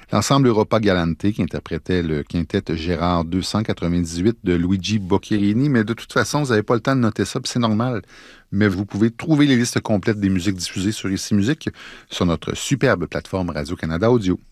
L'ensemble Europa Galante qui interprétait le quintet Gérard 298 de Luigi Boccherini. Mais de toute façon, vous n'avez pas le temps de noter ça, puis c'est normal. Mais vous pouvez trouver les listes complètes des musiques diffusées sur Ici Musique sur notre superbe plateforme Radio-Canada Audio.